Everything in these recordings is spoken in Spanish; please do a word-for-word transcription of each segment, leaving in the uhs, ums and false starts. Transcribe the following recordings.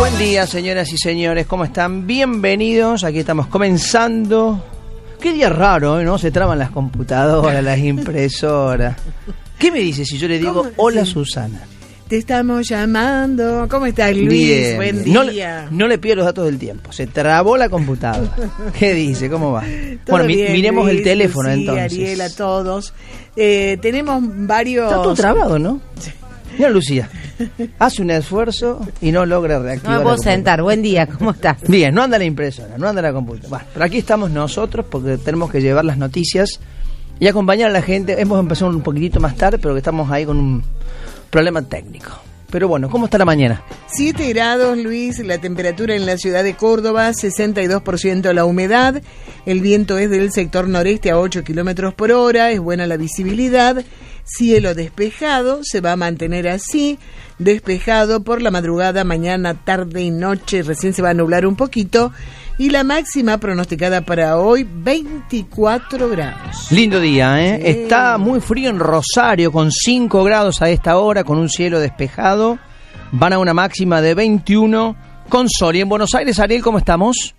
Buen día, señoras y señores, ¿cómo están? Bienvenidos, aquí estamos comenzando. Qué día raro, ¿eh? ¿No? Se traban las computadoras, las impresoras. ¿Qué me dice si yo le digo hola, sí, Susana? Te estamos llamando. ¿Cómo estás, Luis? Bien. Buen No, día. no le pido los datos del tiempo. Se trabó la computadora. ¿Qué dice? ¿Cómo va? Todo Bueno, bien, miremos Luis, el teléfono, Lucía, entonces. Ariel, a todos. Eh, tenemos varios... Está todo trabado, ¿no? Sí. Mira, Lucía, hace un esfuerzo y no logra reactivar. No me puedo sentar. Buen día, ¿cómo estás? Bien, no anda la impresora, no anda la computadora. Bueno, pero aquí estamos nosotros porque tenemos que llevar las noticias y acompañar a la gente. Hemos empezado un poquitito más tarde, pero que estamos ahí con un problema técnico. Pero bueno, ¿cómo está la mañana? siete grados, Luis, la temperatura en la ciudad de Córdoba, sesenta y dos por ciento la humedad, el viento es del sector noreste a ocho kilómetros por hora, es buena la visibilidad, cielo despejado, se va a mantener así, despejado por la madrugada, mañana, tarde y noche, recién se va a nublar un poquito, y la máxima pronosticada para hoy, veinticuatro grados. Lindo día, ¿eh? Sí. Está muy frío en Rosario, con cinco grados a esta hora, con un cielo despejado. Van a una máxima de veintiuno con sol. Y en Buenos Aires, Ariel, ¿cómo estamos?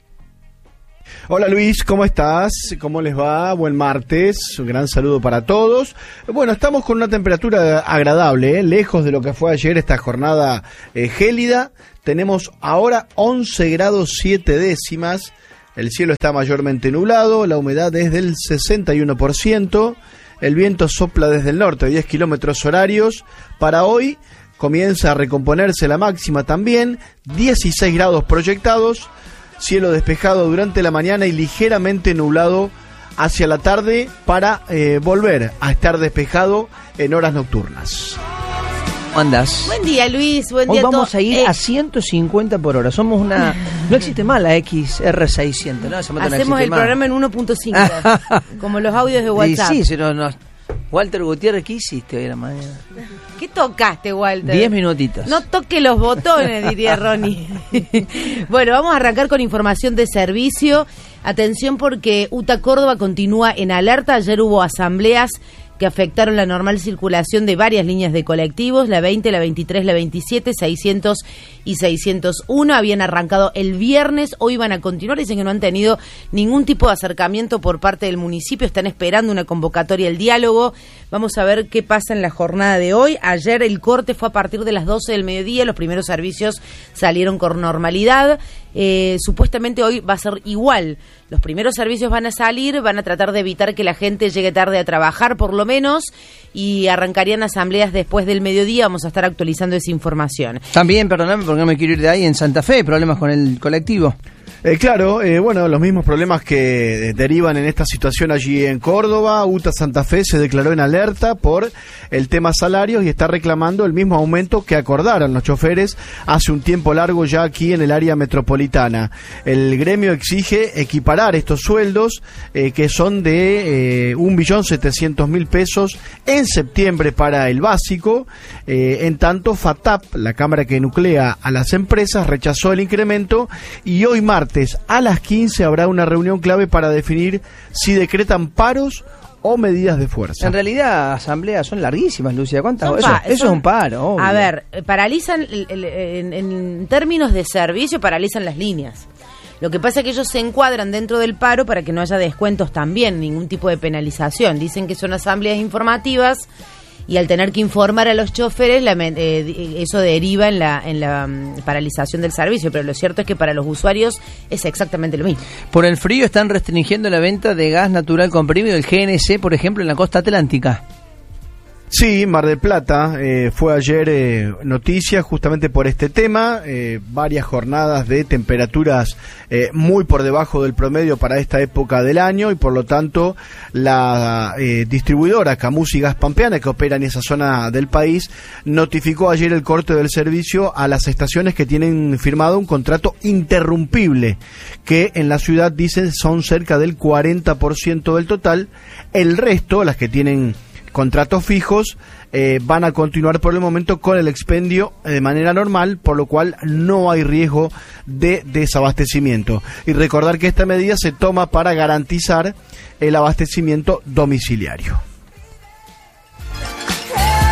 Hola Luis, ¿cómo estás? ¿Cómo les va? Buen martes, un gran saludo para todos. Bueno, estamos con una temperatura agradable, ¿eh? Lejos de lo que fue ayer esta jornada eh, gélida. Tenemos ahora once grados siete décimas, el cielo está mayormente nublado, la humedad es del sesenta y uno por ciento, el viento sopla desde el norte a diez kilómetros horarios. Para hoy comienza a recomponerse la máxima también, dieciséis grados proyectados, cielo despejado durante la mañana y ligeramente nublado hacia la tarde para eh, volver a estar despejado en horas nocturnas. ¿Cómo andás? Buen día, Luis. Buen Hoy día vamos to- a ir eh, a ciento cincuenta por hora. Somos una... No existe más la X R seiscientos, ¿no? Esa moto no Hacemos existe el más. programa en uno punto cinco, como los audios de Y WhatsApp. sí, si no, no. Walter Gutiérrez, ¿qué hiciste hoy en la mañana? ¿Qué tocaste, Walter? Diez minutitos. No toque los botones, diría Ronnie. Bueno, vamos a arrancar con información de servicio. Atención porque U T A Córdoba continúa en alerta. Ayer hubo asambleas que afectaron la normal circulación de varias líneas de colectivos, la veinte, la veintitrés, la veintisiete, seiscientos y seiscientos uno. Habían arrancado el viernes, hoy van a continuar. Dicen que no han tenido ningún tipo de acercamiento por parte del municipio, están esperando una convocatoria al diálogo. Vamos a ver qué pasa en la jornada de hoy. Ayer el corte fue a partir de las doce del mediodía, los primeros servicios salieron con normalidad. Eh, supuestamente hoy va a ser igual. Los primeros servicios van a salir, van a tratar de evitar que la gente llegue tarde a trabajar, por lo menos, y arrancarían asambleas después del mediodía. Vamos a estar actualizando esa información. También, perdóname porque no me quiero ir de ahí, en Santa Fe, problemas con el colectivo. Eh, claro, eh, bueno, los mismos problemas que derivan en esta situación allí en Córdoba. U T A Santa Fe se declaró en alerta por el tema salarios y está reclamando el mismo aumento que acordaron los choferes hace un tiempo largo ya aquí en el área metropolitana. El gremio exige equiparar estos sueldos eh, que son de eh, un millón setecientos mil pesos en septiembre para el básico. Eh, en tanto, FATAP, la cámara que nuclea a las empresas, rechazó el incremento y hoy martes a las quince habrá una reunión clave para definir si decretan paros o medidas de fuerza. En realidad, asambleas son larguísimas, Lucía. ¿Cuántas? Son Eso, pa- eso son- es un paro. Obvio. A ver, eh, paralizan, el- el- en, en términos de servicio, paralizan las líneas. Lo que pasa es que ellos se encuadran dentro del paro para que no haya descuentos también, ningún tipo de penalización. Dicen que son asambleas informativas y al tener que informar a los choferes, la, eh, eso deriva en la, en la um, paralización del servicio, pero lo cierto es que para los usuarios es exactamente lo mismo. Por el frío están restringiendo la venta de gas natural comprimido, el G N C, por ejemplo, en la costa atlántica. Sí, Mar del Plata eh, fue ayer eh, noticia justamente por este tema, eh, varias jornadas de temperaturas eh, muy por debajo del promedio para esta época del año y por lo tanto la eh, distribuidora Camusi Gas Pampeana, que opera en esa zona del país, notificó ayer el corte del servicio a las estaciones que tienen firmado un contrato interrumpible, que en la ciudad dicen son cerca del cuarenta por ciento del total. El resto, las que tienen contratos fijos, eh, van a continuar por el momento con el expendio eh, de manera normal, por lo cual no hay riesgo de desabastecimiento. Y recordar que esta medida se toma para garantizar el abastecimiento domiciliario.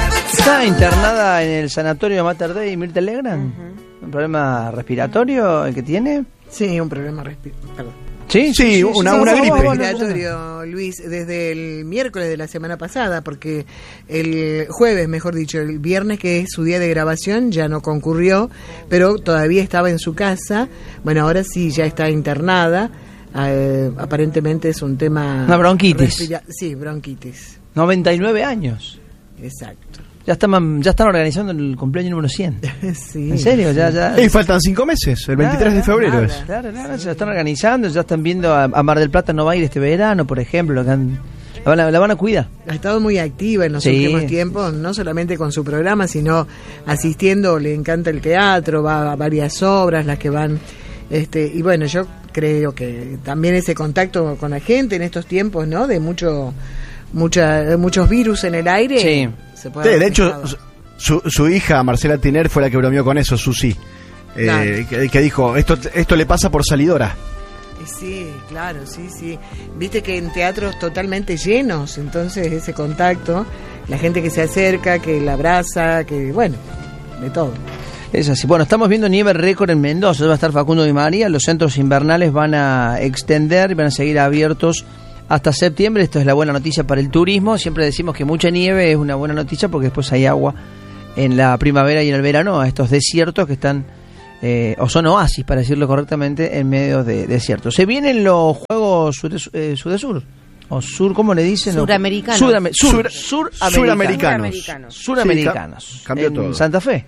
está internada en el sanatorio Mater Dei Mirta Legrand. Uh-huh. ¿Un problema respiratorio el que tiene? Sí, un problema respiratorio. Perdón. Sí, sí, sí, una, sí, una sí, gripe. Respiratorio, Luis, desde el miércoles de la semana pasada, porque el jueves, mejor dicho, el viernes, que es su día de grabación, ya no concurrió, pero todavía estaba en su casa. Bueno, ahora sí, ya está internada. Eh, aparentemente es un tema... Una bronquitis. Respira- sí, bronquitis. noventa y nueve años. Exacto. Ya están, ya están organizando el cumpleaños número cien. Sí, ¿En serio? sí. Ya, ya. Y faltan cinco meses, el veintitrés de febrero es. Claro, claro, se lo están organizando, ya están viendo a, a Mar del Plata no va a ir este verano, por ejemplo, que han, la, van a, la van a cuidar. Ha estado muy activa en los Sí. últimos tiempos, no solamente con su programa, sino asistiendo, le encanta el teatro, va a varias obras, las que van, este, y bueno, yo creo que también ese contacto con la gente en estos tiempos, ¿no? De mucho, mucha, muchos virus en el aire. Sí. Se puede Sí, haber de hecho, afectado. su, su hija, Marcela Tiner, fue la que bromeó con eso, Susi. Eh, Claro. que, que dijo, esto esto le pasa por salidora. Sí, claro, sí, sí. Viste que en teatros totalmente llenos, entonces ese contacto, la gente que se acerca, que la abraza, que bueno, de todo. Es así. Bueno, estamos viendo nieve récord en Mendoza. Va a estar Facundo Di María. Los centros invernales van a extender y van a seguir abiertos hasta septiembre. Esto es la buena noticia para el turismo. Siempre decimos que mucha nieve es una buena noticia porque después hay agua en la primavera y en el verano a estos desiertos que están, eh, o son oasis, para decirlo correctamente, en medio de desiertos. Se vienen los Juegos Sur, eh, Sudesur. O sur, ¿cómo le dicen? Suramericanos. Surame- sur, Sur- suramericanos. Suramericanos. Suramericanos. Sí, ca- cambió en todo. Santa Fe.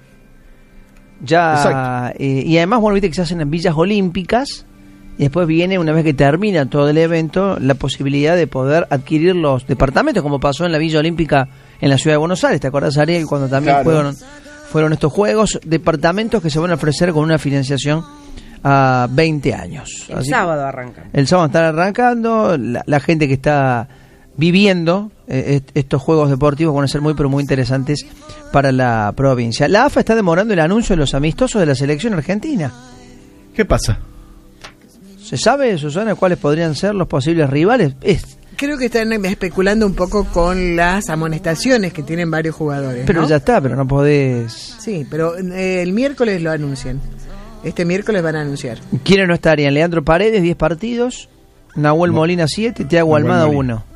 Ya, eh, y además, bueno, viste que se hacen en villas olímpicas y después viene, una vez que termina todo el evento, la posibilidad de poder adquirir los departamentos, como pasó en la Villa Olímpica en la ciudad de Buenos Aires. ¿Te acordás, Ariel, cuando también Claro. fueron, fueron estos juegos? Departamentos que se van a ofrecer con una financiación a veinte años. El Así- sábado arrancan. el sábado están arrancando, la, la gente que está viviendo eh, est- estos juegos deportivos van a ser muy pero muy interesantes para la provincia. La A F A está demorando el anuncio de los amistosos de la selección argentina. ¿Qué pasa? ¿Se sabe, Susana, cuáles podrían ser los posibles rivales? Es, Creo que están especulando un poco con las amonestaciones que tienen varios jugadores. pero ¿no? ya está, pero no podés... Sí, pero eh, el miércoles lo anuncian. Este miércoles van a anunciar. ¿Quiénes no estarían? Leandro Paredes, diez partidos, Nahuel No. Molina, siete, Thiago Nahuel Almada, Molina. uno.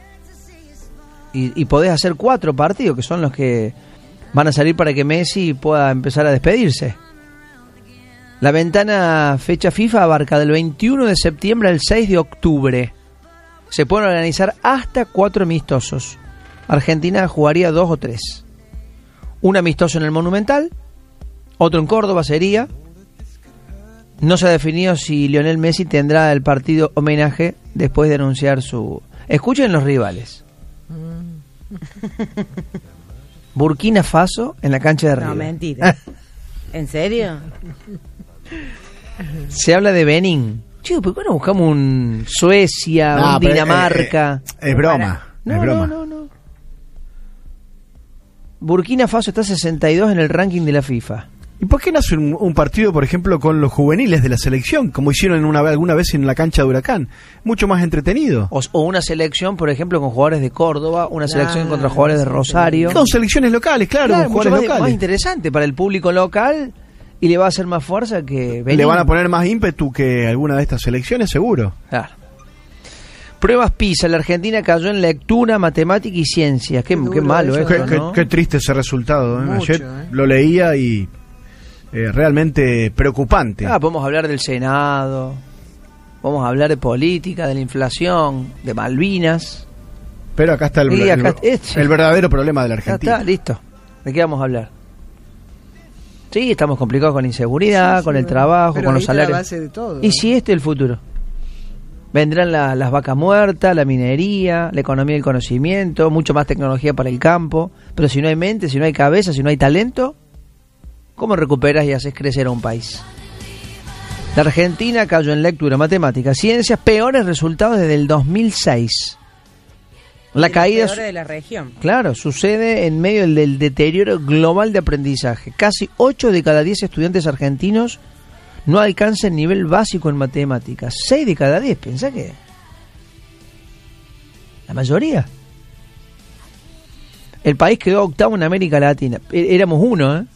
Y, y podés hacer cuatro partidos, que son los que van a salir para que Messi pueda empezar a despedirse. La ventana fecha FIFA abarca del veintiuno de septiembre al seis de octubre. Se pueden organizar hasta cuatro amistosos. Argentina jugaría dos o tres. Un amistoso en el Monumental, otro en Córdoba sería. No se ha definido si Lionel Messi tendrá el partido homenaje después de anunciar su... Escuchen los rivales. Burkina Faso en la cancha de River. No, mentira. ¿En serio? Se habla de Benín. Chico, ¿por qué no buscamos un Suecia, No, un pero, Dinamarca? eh, eh, es broma, No, es broma. no, no, no. Burkina Faso está sesenta y dos en el ranking de la FIFA. ¿Y por qué no hacer un, un partido, por ejemplo, con los juveniles de la selección, como hicieron en una, alguna vez en la cancha de Huracán? Mucho más entretenido. O, o una selección, por ejemplo, con jugadores de Córdoba, una selección Claro, contra jugadores de sí, Rosario. Con selecciones locales, claro, Claro, con mucho jugadores más, más locales. interesante para el público local y le va a hacer más fuerza que Benín. Le van a poner más ímpetu que alguna de estas selecciones, seguro. Claro. Pruebas PISA, la Argentina cayó en lectura, matemática y ciencias. Qué, Qué qué duro malo eso, esto, Qué, ¿no? qué- qué triste ese resultado. ¿eh? Mucho, Ayer ¿eh? lo leía y eh, realmente preocupante. Ah, podemos hablar del Senado, podemos hablar de política, de la inflación, de Malvinas. Pero acá está el, Y acá- el- este. el verdadero problema de la Ya Argentina. está, listo. ¿De qué vamos a hablar? Sí, estamos complicados con la inseguridad, Sí, con sí, el bueno. trabajo, Pero con ahí los está la salarios. base de todo. ¿Y si este es el futuro? Vendrán la- las vacas muertas, la minería, la economía del conocimiento, mucho más tecnología para el campo. Pero si no hay mente, si no hay cabeza, si no hay talento, ¿cómo recuperas y haces crecer a un país? La Argentina cayó en lectura, matemáticas, ciencias, peores resultados desde el dos mil seis. La caída... Peor de la región. Claro, sucede en medio del, del deterioro global de aprendizaje. Casi ocho de cada diez estudiantes argentinos no alcanzan nivel básico en matemáticas. seis de cada diez, ¿pensá que? La mayoría. El país quedó octavo en América Latina. É- éramos uno, ¿eh?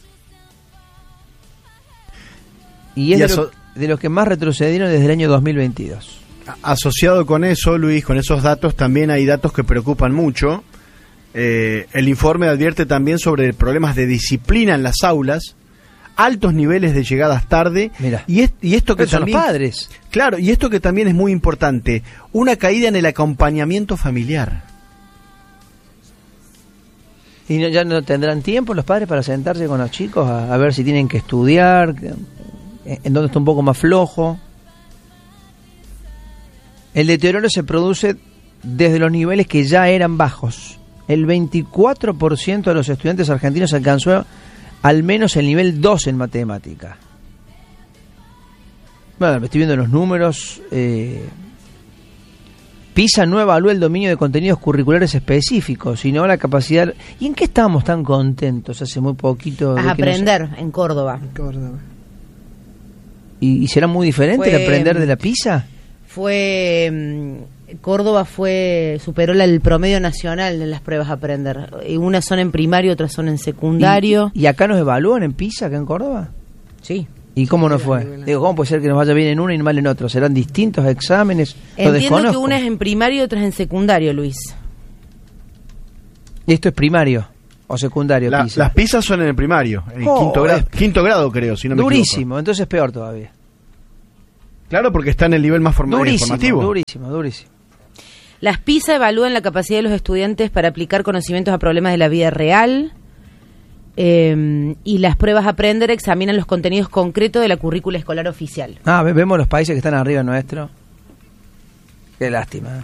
Y es Y de, aso- lo- de los que más retrocedieron desde el año dos mil veintidós. Asociado con eso, Luis, con esos datos, también hay datos que preocupan mucho. Eh, el informe advierte también sobre problemas de disciplina en las aulas, altos niveles de llegadas tarde, Mira. y, es- y esto que Pero son los también, padres. claro, y esto que también es muy importante, una caída en el acompañamiento familiar. ¿Y no- ya no tendrán tiempo los padres para sentarse con los chicos a, a ver si tienen que estudiar, que- en dónde está un poco más flojo? El deterioro se produce desde los niveles que ya eran bajos. El veinticuatro por ciento de los estudiantes argentinos alcanzó al menos el nivel dos en matemática. Bueno, estoy viendo los números. eh, PISA no evalúa el dominio de contenidos curriculares específicos, sino la capacidad... ¿Y en qué estábamos tan contentos hace muy poquito? de A que nos- aprender en Córdoba. Córdoba. ¿Y, y será muy diferente Fue- el aprender de la PISA? Fue mm, Córdoba fue superó la- el promedio nacional en las pruebas a aprender. Y unas son en primario, otras son en secundario. ¿Y, y acá nos evalúan en PISA, acá en Córdoba? Sí. ¿Y cómo nos Sí, fue? nivel. Digo, ¿cómo puede ser que nos vaya bien en uno y mal en otro? ¿Serán distintos exámenes? Lo Entiendo que desconozco. una es en primario y otra es en secundario, Luis. ¿Y esto es primario o secundario, La- PISA? las pizzas son en el primario, en Oh, quinto, grado, es- quinto grado creo, si no me Durísimo, entonces peor todavía. equivoco. Claro, porque está en el nivel más forma- Durísimo, formativo. durísimo, durísimo. Las PISA evalúan la capacidad de los estudiantes para aplicar conocimientos a problemas de la vida real. eh, y las pruebas a aprender examinan los contenidos concretos de la currícula escolar oficial. Ah, ve- vemos los países que están arriba nuestro. Qué lástima.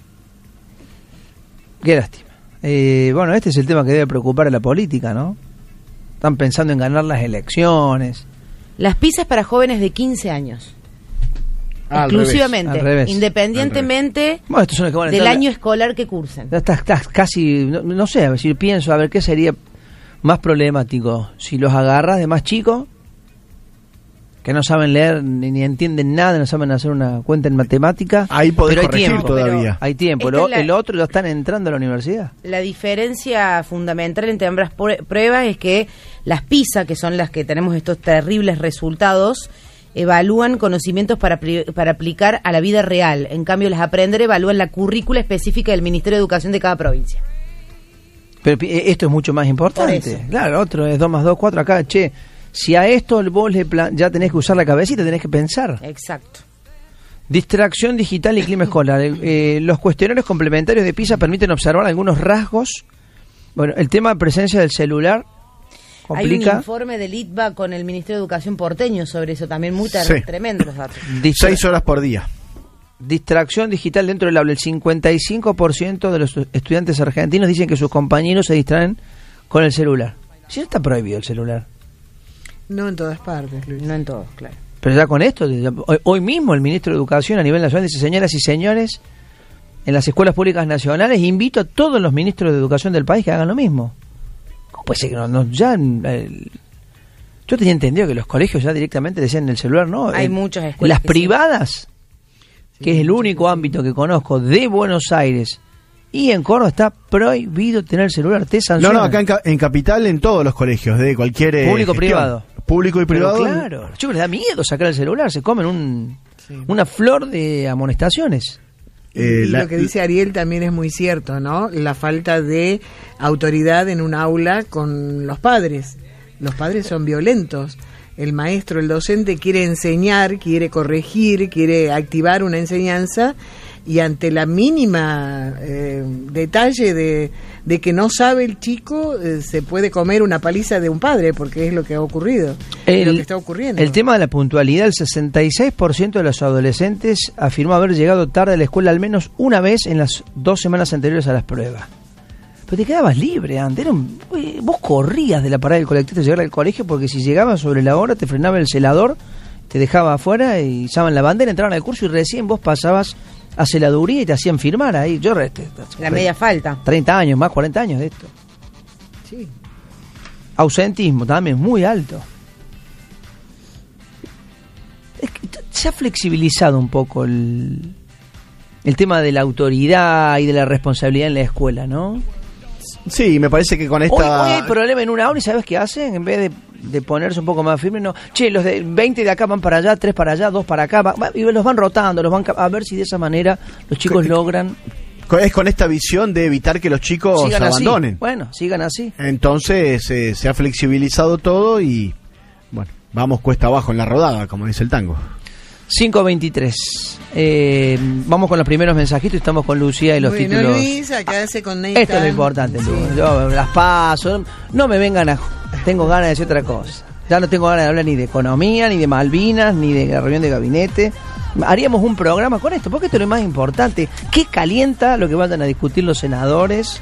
Qué lástima. Eh, bueno, este es el tema que debe preocupar a la política, ¿no? Están pensando en ganar las elecciones. Las PISA es para jóvenes de quince años. Ah, al exclusivamente, revés, al revés. independientemente Bueno, estos son los que van a del entrar- año escolar que cursen. Ya estás, estás casi, no, no sé, a ver si pienso, a ver qué sería más problemático. Si los agarras de más chicos, que no saben leer ni, ni entienden nada, no saben hacer una cuenta en matemática. Ahí podés pero hay corregir tiempo, todavía. Hay tiempo. Esta Lo- es la- El otro ya están entrando a la universidad. La diferencia fundamental entre ambas prue- pruebas es que las PISA, que son las que tenemos estos terribles resultados, evalúan conocimientos para, apli- para aplicar a la vida real. En cambio, las Aprender evalúan la currícula específica del Ministerio de Educación de cada provincia. Pero pi- esto es mucho más Por importante. eso. Claro, otro es dos más dos, cuatro. Acá, che, si a esto vos le plan- ya tenés que usar la cabecita, tenés que pensar. Exacto. Distracción digital y clima escolar. Eh, eh, los cuestionarios complementarios de PISA permiten observar algunos rasgos. Bueno, el tema de presencia del celular Hay un complica. informe del I T B A con el Ministerio de Educación porteño sobre eso, también muy ter- Sí. tremendo los datos. Distra- Seis horas por día. Distracción digital dentro del aula. El cincuenta y cinco por ciento de los estudiantes argentinos dicen que sus compañeros se distraen con el celular. Si no está prohibido el celular. No en todas partes, Luis. No en todos, claro. Pero ya con esto, ya- hoy, hoy mismo el ministro de Educación a nivel nacional dice, señoras y señores, en las escuelas públicas nacionales invito a todos los ministros de Educación del país que hagan lo mismo. ¿Cómo puede ser que no, no- ya... eh, yo tenía entendido que los colegios ya directamente decían en el celular, ¿no? Hay Eh, muchas escuelas Las que sí. privadas, que es el único ámbito que conozco de Buenos Aires y en Córdoba, está prohibido tener celular. Te No, sancionan. no, acá en, Ca- en Capital, en todos los colegios, de cualquier eh, Público, gestión. privado. Público y Pero privado. claro, los chicos les da miedo sacar el celular, se comen un, Sí. una flor de amonestaciones. Eh, y la- lo que dice Ariel también es muy cierto, ¿no? La falta de autoridad en un aula con los padres. Los padres son violentos. El maestro, el docente quiere enseñar, quiere corregir, quiere activar una enseñanza y ante la mínima eh, detalle de, de que no sabe el chico, eh, se puede comer una paliza de un padre, porque es lo que ha ocurrido, es lo que está ocurriendo. El tema de la puntualidad, el sesenta y seis por ciento de los adolescentes afirmó haber llegado tarde a la escuela al menos una vez en las dos semanas anteriores a las pruebas. Pero te quedabas libre antes, era un- uy, vos corrías de la parada del colectivo a llegar al colegio porque si llegabas sobre la hora te frenaba el celador, te dejaba afuera y usaban la bandera, entraban al curso y recién vos pasabas a celaduría y te hacían firmar ahí. Yo este, La media falta. treinta años, más cuarenta años de esto. Sí. Ausentismo también muy alto. Es que t- se ha flexibilizado un poco el, el tema de la autoridad y de la responsabilidad en la escuela, ¿no? Sí, me parece que con esta... Hoy, hoy hay problema en una hora y ¿sabes qué hacen? En vez de, de ponerse un poco más firme, no. Che, los de veinte de acá van para allá, tres para allá, dos para acá. Va, y los van rotando, los van a ver si de esa manera los chicos logran... Es con esta visión de evitar que los chicos sigan abandonen. Así. Bueno, sigan así. Entonces eh, se ha flexibilizado todo y, bueno, vamos cuesta abajo en la rodada, como dice el tango. cinco veintitrés. Eh, vamos con los primeros mensajitos y estamos con Lucía y los bueno, títulos. Luis, acá se conectan. Esto es lo importante, sí. Yo las paso. No me vengan a... Tengo ganas de decir otra cosa. Ya no tengo ganas de hablar ni de economía, ni de Malvinas, ni de la reunión de gabinete. Haríamos un programa con esto, porque esto es lo más importante. ¿Qué calienta lo que vayan a discutir los senadores?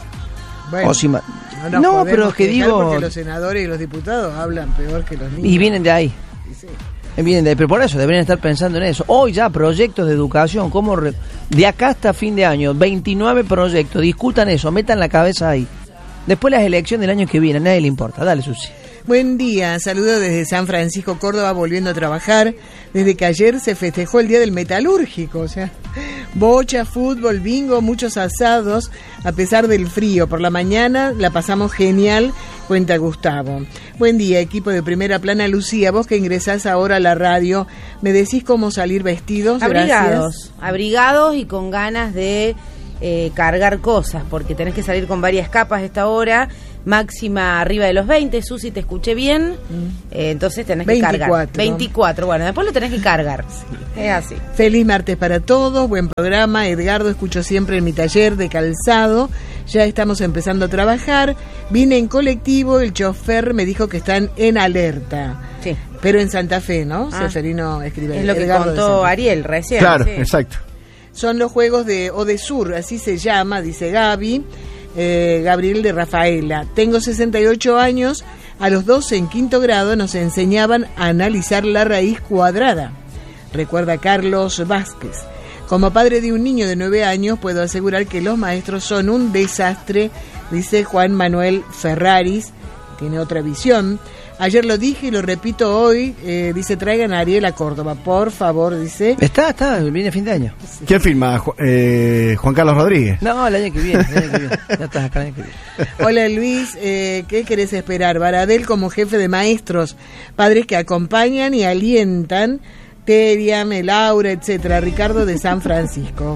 Bueno, o si ma... no, no pero es que digo... Porque los senadores y los diputados hablan peor que los niños. Y vienen de ahí. Sí. Vienen de ahí. Pero por eso deberían estar pensando en eso. Hoy ya proyectos de educación, como re... de acá hasta fin de año, veintinueve proyectos. Discutan eso, metan la cabeza ahí. Después las elecciones del año que viene, a nadie le importa. Dale, Susi. Buen día, saludo desde San Francisco, Córdoba, volviendo a trabajar. Desde que ayer se festejó el Día del Metalúrgico, o sea, bocha, fútbol, bingo, muchos asados, a pesar del frío. Por la mañana la pasamos genial, cuenta Gustavo. Buen día, equipo de Primera Plana. Lucía, vos que ingresás ahora a la radio, ¿me decís cómo salir vestidos? Abrigados, Gracias. abrigados y con ganas de eh, cargar cosas, porque tenés que salir con varias capas a esta hora. Máxima arriba de los veinte, Susi, te escuché bien, mm. eh, entonces tenés que veinticuatro. cargar. veinticuatro, bueno, después lo tenés que cargar, sí. Es así. Feliz martes para todos, buen programa. Edgardo, escucho siempre en mi taller de calzado, ya estamos empezando a trabajar. Vine en colectivo, el chofer me dijo que están en alerta. Sí. Pero en Santa Fe, ¿no? Ah. Seferino escribe. Es lo que Edgardo contó Ariel recién. Claro, sí. exacto. Son los juegos de Odesur, así se llama, dice Gaby. Eh, Gabriel de Rafaela. Tengo sesenta y ocho años. A los doce en quinto grado nos enseñaban a analizar la raíz cuadrada. Recuerda Carlos Vázquez. Como padre de un niño de nueve años puedo asegurar que los maestros son un desastre, dice Juan Manuel Ferraris. Tiene otra visión. Ayer lo dije y lo repito hoy, eh, dice, traigan a Ariel a Córdoba, por favor, dice. Está, está, viene fin de año. Sí. ¿Quién firma? Eh, Juan Carlos Rodríguez. No, el año que viene, el año que viene. Ya estás acá el año que viene. Hola Luis, eh, ¿qué querés esperar? Baradel como jefe de maestros, padres que acompañan y alientan, Teriam, Laura, etcétera. Ricardo de San Francisco.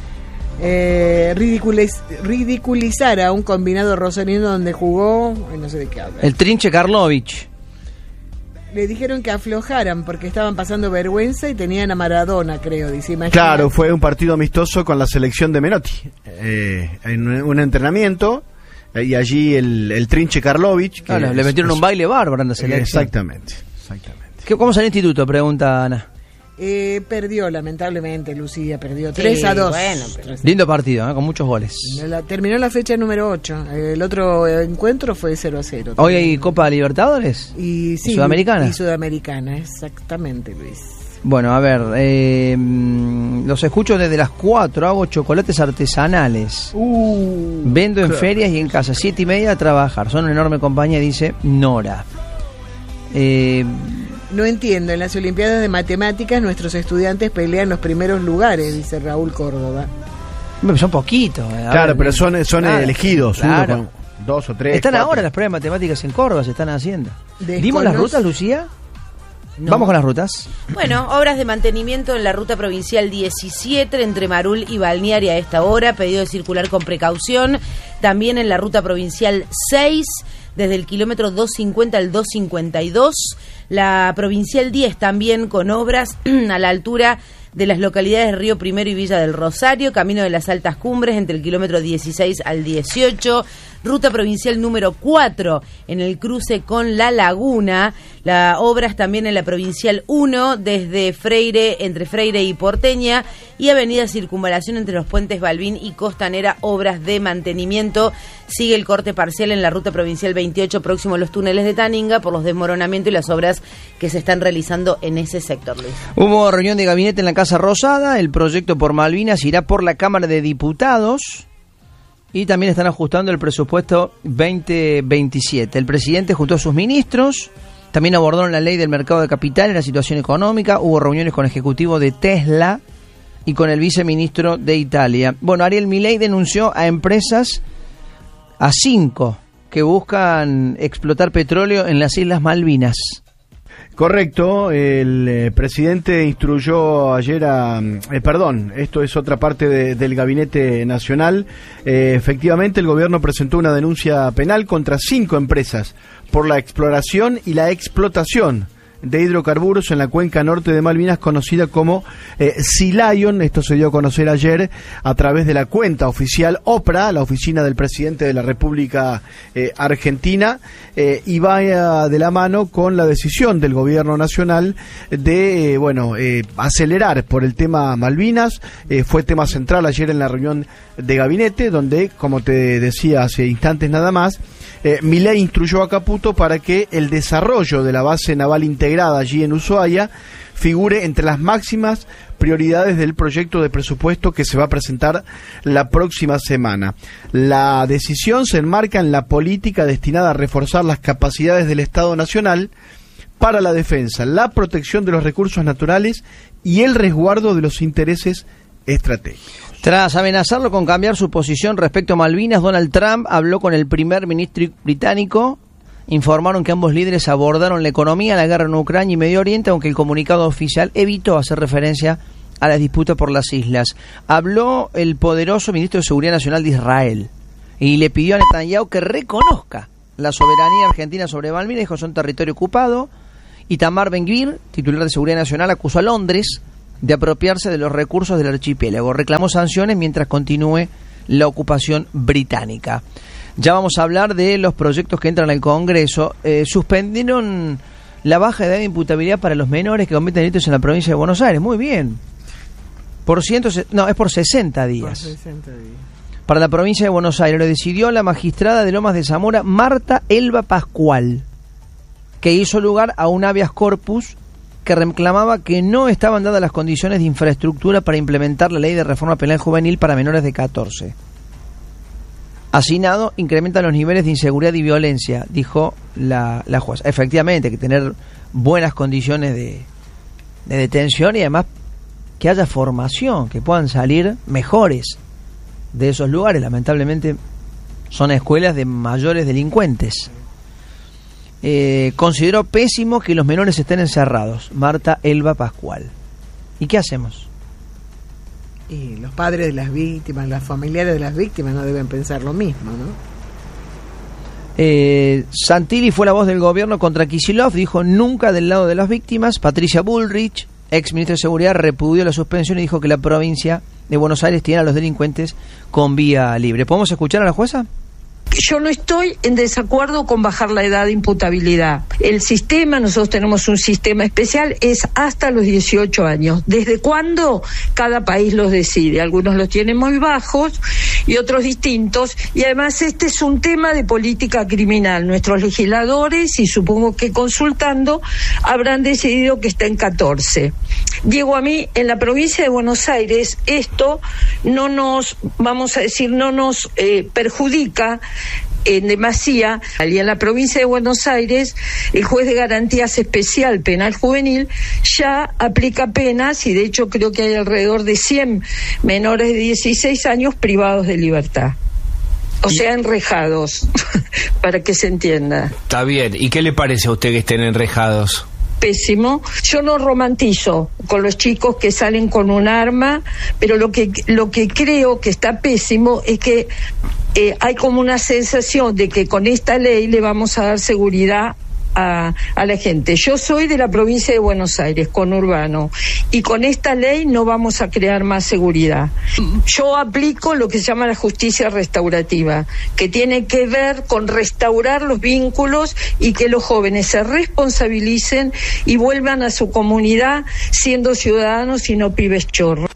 Eh, ridiculiz, ridiculizar a un combinado rosarino donde jugó, no sé de qué habla. El Trinche Karlovich. Le dijeron que aflojaran porque estaban pasando vergüenza y tenían a Maradona, creo, dice. Imagínate. Claro, fue un partido amistoso con la selección de Menotti, eh, en un, un entrenamiento, eh, y allí el, el Trinche Karlovich. Que Claro, es, le metieron es, un baile bárbaro en la selección. Exactamente, exactamente. ¿Qué, ¿Cómo salió el instituto? Pregunta Ana. Eh, perdió, lamentablemente, Lucía, perdió Sí, tres a dos. bueno, pero- Lindo partido, ¿eh? Con muchos goles. La- terminó la fecha número ocho. El otro encuentro fue cero a cero. Hoy hay Copa Libertadores. Y sí, Sudamericana. Y Sudamericana, exactamente, Luis. Bueno, a ver, eh, mm, los escucho desde las cuatro, hago chocolates artesanales. Uh, Vendo en claro. ferias y en casa, siete y media a trabajar. Son una enorme compañía, dice Nora. Eh, no entiendo, en las Olimpiadas de Matemáticas nuestros estudiantes pelean los primeros lugares, dice Raúl Córdoba. son poquitos. eh, a Claro, ver, pero son, son claro, elegidos, claro. uno con dos o tres. Están cuatro. ahora las pruebas de matemáticas en Córdoba, se están haciendo. Desconoce- ¿Dimos las rutas, Lucía? No. Vamos con las rutas. Bueno, obras de mantenimiento en la ruta provincial diecisiete entre Marul y Balnearia a esta hora, pedido de circular con precaución. También en la ruta provincial seis, desde el kilómetro doscientos cincuenta al doscientos cincuenta y dos. La provincial diez también con obras a la altura de las localidades de Río Primero y Villa del Rosario, camino de las Altas Cumbres entre el kilómetro dieciséis al dieciocho. Ruta provincial número cuatro en el cruce con La Laguna. La obras también en la provincial uno desde Freire, entre Freire y Porteña, y avenida Circunvalación entre los puentes Balbín y Costanera, obras de mantenimiento. Sigue el corte parcial en la ruta provincial veintiocho próximo a los túneles de Taninga por los desmoronamientos y las obras que se están realizando en ese sector, Luis. Hubo reunión de gabinete en la Casa Rosada. El proyecto por Malvinas irá por la Cámara de Diputados. Y también están ajustando el presupuesto veinte veintisiete. El presidente juntó a sus ministros. También abordaron la ley del mercado de capitales, la situación económica. Hubo reuniones con el ejecutivo de Tesla y con el viceministro de Italia. Bueno, Ariel Milei denunció a empresas a cinco que buscan explotar petróleo en las Islas Malvinas. Correcto, el eh, presidente instruyó ayer a... Eh, perdón, esto es otra parte de, del Gabinete Nacional. Eh, efectivamente, el gobierno presentó una denuncia penal contra cinco empresas por la exploración y la explotación de hidrocarburos en la cuenca norte de Malvinas, conocida como eh, Sea Lion. Esto se dio a conocer ayer a través de la cuenta oficial OPRA, la oficina del presidente de la República eh, Argentina, eh, y va eh, de la mano con la decisión del gobierno nacional de, eh, bueno, eh, acelerar por el tema Malvinas. Eh, fue tema central ayer en la reunión de gabinete, donde, como te decía hace instantes nada más, Eh, Milei instruyó a Caputo para que el desarrollo de la base naval integrada allí en Ushuaia figure entre las máximas prioridades del proyecto de presupuesto que se va a presentar la próxima semana. La decisión se enmarca en la política destinada a reforzar las capacidades del Estado Nacional para la defensa, la protección de los recursos naturales y el resguardo de los intereses estratégicos. Tras amenazarlo con cambiar su posición respecto a Malvinas, Donald Trump habló con el primer ministro británico. Informaron que ambos líderes abordaron la economía, la guerra en Ucrania y Medio Oriente, aunque el comunicado oficial evitó hacer referencia a la disputa por las islas. Habló el poderoso ministro de Seguridad Nacional de Israel y le pidió a Netanyahu que reconozca la soberanía argentina sobre Malvinas, dijo son territorio ocupado. Itamar Ben-Gvir, titular de Seguridad Nacional, acusó a Londres de apropiarse de los recursos del archipiélago. Reclamó sanciones mientras continúe la ocupación británica. Ya vamos a hablar de los proyectos que entran al Congreso. Eh, suspendieron la baja edad de imputabilidad para los menores que cometen delitos en la provincia de Buenos Aires. Muy bien. Por ciento, no, es por sesenta días. Por sesenta días. Para la provincia de Buenos Aires lo decidió la magistrada de Lomas de Zamora, Marta Elba Pascual, que hizo lugar a un habeas corpus que reclamaba que no estaban dadas las condiciones de infraestructura para implementar la ley de reforma penal juvenil para menores de catorce. Hacinado incrementa los niveles de inseguridad y violencia, dijo la, la jueza. Efectivamente, hay que tener buenas condiciones de, de detención y además que haya formación, que puedan salir mejores de esos lugares. Lamentablemente son escuelas de mayores delincuentes. Eh, consideró pésimo que los menores estén encerrados. Marta Elba Pascual. ¿Y qué hacemos? Y los padres de las víctimas, las familiares de las víctimas no deben pensar lo mismo, ¿no? Eh, Santilli fue la voz del gobierno contra Kicillof, dijo nunca del lado de las víctimas. Patricia Bullrich, ex ministra de Seguridad, repudió la suspensión y dijo que la provincia de Buenos Aires tiene a los delincuentes con vía libre. ¿Podemos escuchar a la jueza? Yo no estoy en desacuerdo con bajar la edad de imputabilidad. El sistema, nosotros tenemos un sistema especial, es hasta los dieciocho años. ¿Desde cuándo? Cada país los decide. Algunos los tienen muy bajos y otros distintos. Y además este es un tema de política criminal. Nuestros legisladores, y supongo que consultando, habrán decidido que está en catorce. Diego, a mí, en la provincia de Buenos Aires, esto no nos, vamos a decir, no nos eh, perjudica en demasía. Y en la provincia de Buenos Aires, el juez de garantías especial penal juvenil ya aplica penas y de hecho creo que hay alrededor de cien menores de dieciséis años privados de libertad. O sea, enrejados, para que se entienda. Está bien. ¿Y qué le parece a usted que estén enrejados? Pésimo. Yo no romantizo con los chicos que salen con un arma, pero lo que lo que creo que está pésimo es que eh, hay como una sensación de que con esta ley le vamos a dar seguridad a, a la gente. Yo soy de la provincia de Buenos Aires, conurbano, y con esta ley no vamos a crear más seguridad. Yo aplico lo que se llama la justicia restaurativa, que tiene que ver con restaurar los vínculos y que los jóvenes se responsabilicen y vuelvan a su comunidad siendo ciudadanos y no pibes chorros.